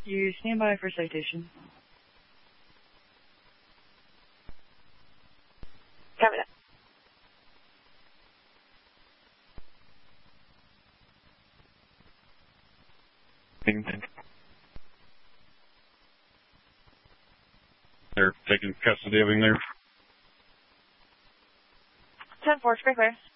You stand by for citation. Copy that. They're taking custody of him there. 10-4, straight clear.